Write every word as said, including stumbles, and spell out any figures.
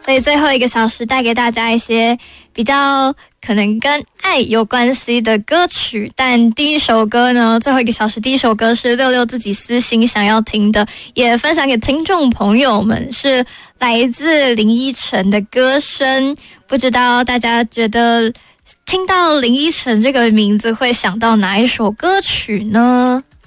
所以最后一个小时带给大家一些比较可能跟爱有关系的歌曲。但第一首歌呢，最后一个小时第一首歌是六六自己私心想要听的，也分享给听众朋友们，是来自林依晨的歌声。不知道大家觉得听到林依晨这个名字会想到哪一首歌曲呢？